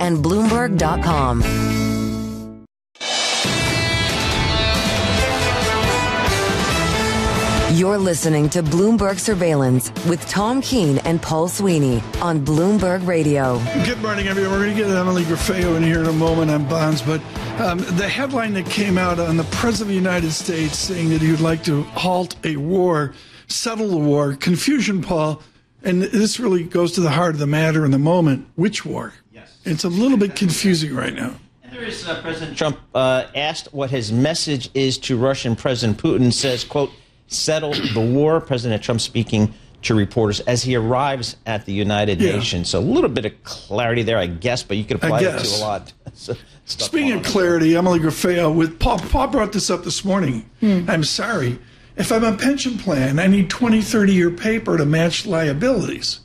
and Bloomberg.com. You're listening to Bloomberg Surveillance with Tom Keene and Paul Sweeney on Bloomberg Radio. Good morning, everyone. We're going to get Emily Graffeo in here in a moment on bonds, but the headline that came out on the President of the United States saying that he would like to halt a war, settle the war, confusion, Paul, and this really goes to the heart of the matter in the moment. Which war? Yes. It's a little bit confusing right now. And there is President Trump asked what his message is to Russian President Putin, says, quote, settle the war. President Trump speaking to reporters as he arrives at the United Nations. So a little bit of clarity there, I guess, but you could apply it to a lot. Speaking of clarity, Emily Graffeo, with Paul brought this up this morning. I'm sorry. If I'm a pension plan, I need 20, 30-year paper to match liabilities.